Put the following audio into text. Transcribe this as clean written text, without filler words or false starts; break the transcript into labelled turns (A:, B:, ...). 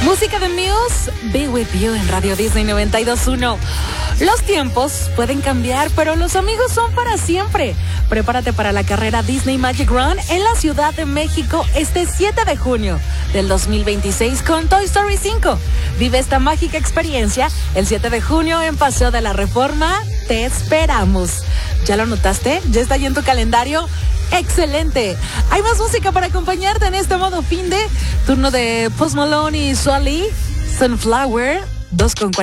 A: Música de Muse, Be With You en Radio Disney 92.1. Los tiempos pueden cambiar, pero los amigos son para siempre. Prepárate para la carrera Disney Magic Run en la Ciudad de México este 7 de junio del 2026 con Toy Story 5. Vive esta mágica experiencia el 7 de junio en Paseo de la Reforma. Te esperamos. ¿Ya lo notaste? ¿Ya está ahí en tu calendario? ¡Excelente! Hay más música para acompañarte en este modo fin de turno de Post Malone y Suali, Sunflower, 2:40.